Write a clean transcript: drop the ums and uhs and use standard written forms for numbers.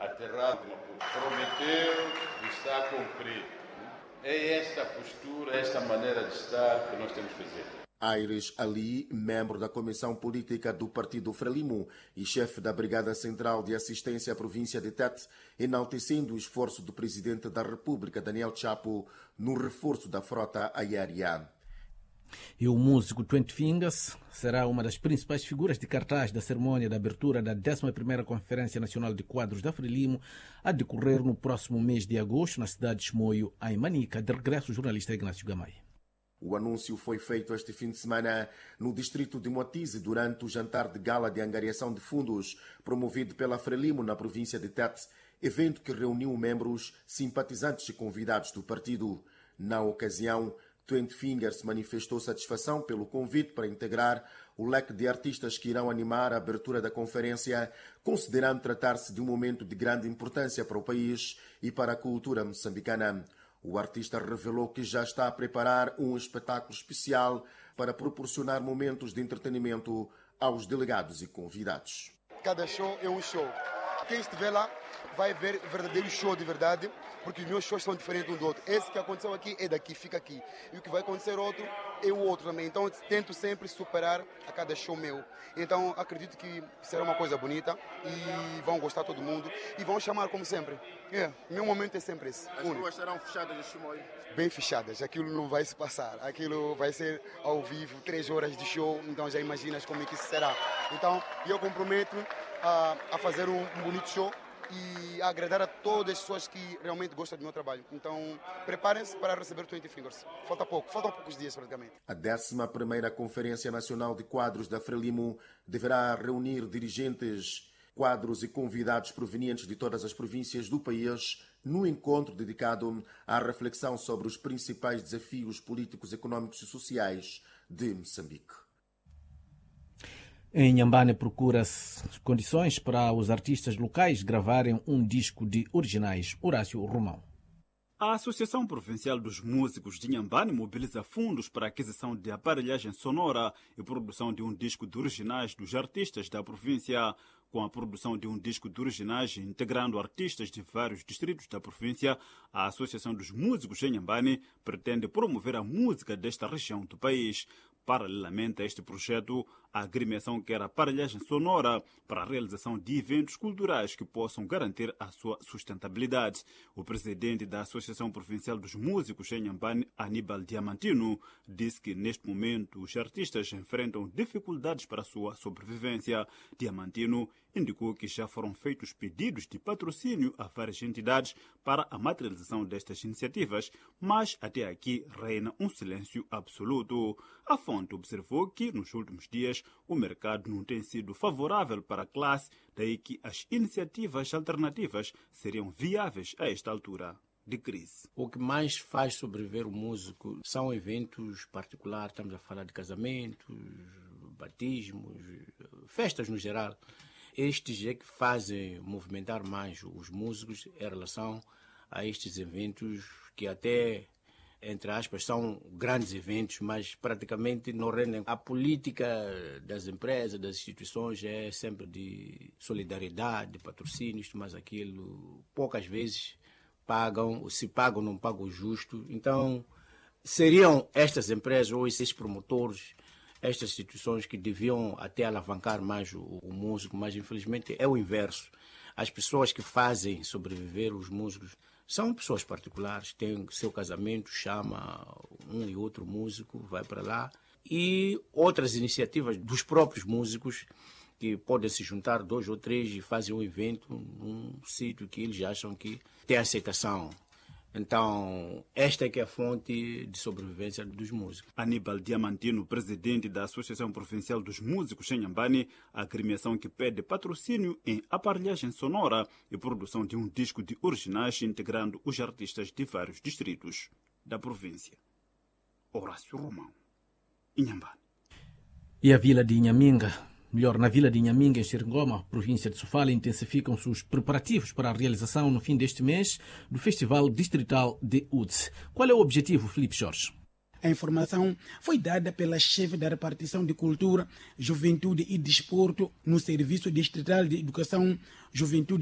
aterrado no Maputo. Prometeu e está a cumprir. É esta postura, esta maneira de estar que nós temos que fazer. Aires Ali, membro da Comissão Política do Partido Frelimo e chefe da Brigada Central de Assistência à província de Tete, enaltecendo o esforço do Presidente da República, Daniel Chapo, no reforço da frota aérea. E o músico Twenty Fingers será uma das principais figuras de cartaz da cerimônia de abertura da 11ª Conferência Nacional de Quadros da Frelimo, a decorrer no próximo mês de agosto na cidade de Chimoio, em Manica. De regresso, o jornalista Ignácio Gamay. O anúncio foi feito este fim de semana no distrito de Moatize durante o jantar de gala de angariação de fundos promovido pela Frelimo na província de Tete, evento que reuniu membros, simpatizantes e convidados do partido. Na ocasião, Twenty Fingers manifestou satisfação pelo convite para integrar o leque de artistas que irão animar a abertura da conferência, considerando tratar-se de um momento de grande importância para o país e para a cultura moçambicana. O artista revelou que já está a preparar um espetáculo especial para proporcionar momentos de entretenimento aos delegados e convidados. Cada show é um show. Quem estiver lá vai ver verdadeiro show de verdade, porque os meus shows são diferentes um do outro. Esse que aconteceu aqui é daqui, fica aqui. E o que vai acontecer outro é o outro também. Então tento sempre superar a cada show meu. Então acredito que será uma coisa bonita e vão gostar todo mundo e vão chamar como sempre. Meu momento é sempre esse. As ruas estarão fechadas de Chimoio? Bem fechadas, aquilo não vai se passar. Aquilo vai ser ao vivo, 3 horas de show, então já imaginas como é que isso será. Então eu comprometo a fazer um bonito show e a agradar a todas as pessoas que realmente gostam do meu trabalho. Então, preparem-se para receber 20 Fingers. Faltam poucos dias praticamente. A 11ª Conferência Nacional de Quadros da Frelimo deverá reunir dirigentes, quadros e convidados provenientes de todas as províncias do país no encontro dedicado à reflexão sobre os principais desafios políticos, econômicos e sociais de Moçambique. Em Inhambane procura-se condições para os artistas locais gravarem um disco de originais. Horácio Romão. A Associação Provincial dos Músicos de Inhambane mobiliza fundos para a aquisição de aparelhagem sonora e produção de um disco de originais dos artistas da província. Com a produção de um disco de originais integrando artistas de vários distritos da província, a Associação dos Músicos de Inhambane pretende promover a música desta região do país. Paralelamente a este projeto, a agremiação quer aparelhagem sonora para a realização de eventos culturais que possam garantir a sua sustentabilidade. O presidente da Associação Provincial dos Músicos em Inhambane, Aníbal Diamantino, disse que neste momento os artistas enfrentam dificuldades para a sua sobrevivência. Diamantino indicou que já foram feitos pedidos de patrocínio a várias entidades para a materialização destas iniciativas, mas até aqui reina um silêncio absoluto. A fonte observou que, nos últimos dias, o mercado não tem sido favorável para a classe, daí que as iniciativas alternativas seriam viáveis a esta altura de crise. O que mais faz sobreviver o músico são eventos particulares, estamos a falar de casamentos, batismos, festas no geral. Estes é que fazem movimentar mais os músicos em relação a estes eventos que até, entre aspas, são grandes eventos, mas praticamente não rendem. A política das empresas, das instituições é sempre de solidariedade, de patrocínios, mas aquilo poucas vezes pagam, ou se pagam não pagam o justo. Então, seriam estas empresas ou esses promotores, estas instituições que deviam até alavancar mais o músico, mas infelizmente é o inverso. As pessoas que fazem sobreviver os músicos são pessoas particulares, têm seu casamento, chama um e outro músico, vai para lá. E outras iniciativas dos próprios músicos que podem se juntar 2 ou 3 e fazem um evento num sítio que eles acham que tem aceitação. Então, esta é que é a fonte de sobrevivência dos músicos. Aníbal Diamantino, presidente da Associação Provincial dos Músicos em Inhambane, a agremiação que pede patrocínio em aparelhagem sonora e produção de um disco de originais integrando os artistas de vários distritos da província. Horácio Romão, Inhambane. E a vila de Inhaminga? Na vila de Inhaminga, em Xeringoma, província de Sofala, intensificam-se os preparativos para a realização, no fim deste mês, do Festival Distrital de UDS. Qual é o objetivo, Filipe Jorge? A informação foi dada pela chefe da repartição de Cultura, Juventude e Desporto no Serviço Distrital de Educação, Juventude